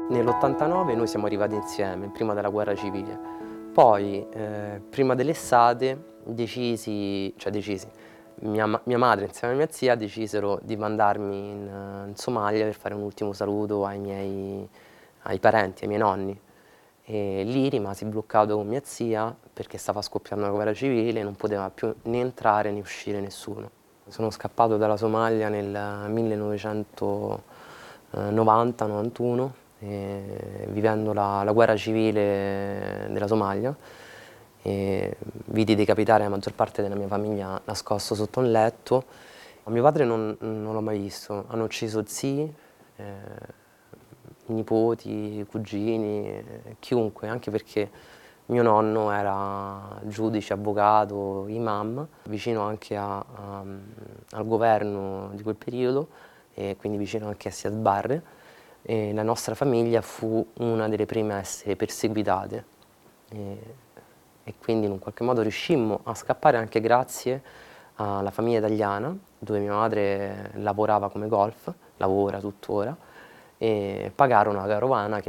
Nell'89 noi siamo arrivati insieme, prima della guerra civile. Poi, prima dell'estate, mia madre insieme a mia zia decisero di mandarmi in Somalia per fare un ultimo saluto ai parenti, ai miei nonni. E lì rimasi bloccato con mia zia perché stava scoppiando la guerra civile e non poteva più né entrare né uscire nessuno. Sono scappato dalla Somalia nel 1990-91, vivendo la guerra civile della Somalia. E vidi decapitare la maggior parte della mia famiglia nascosto sotto un letto. Ma mio padre non l'ho mai visto. Hanno ucciso zii, nipoti, cugini, chiunque, anche perché mio nonno era giudice, avvocato, imam, vicino anche al governo di quel periodo e quindi vicino anche a Siad Barre. E la nostra famiglia fu una delle prime a essere perseguitate e quindi in un qualche modo riuscimmo a scappare anche grazie alla famiglia italiana, dove mia madre lavorava come golf, lavora tuttora, e pagarono una carovana che